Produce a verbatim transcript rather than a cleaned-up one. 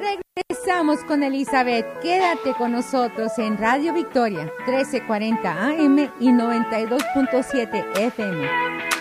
Regresamos con Elizabeth. Quédate con nosotros en Radio Victoria, trece cuarenta A M y noventa y dos punto siete F M.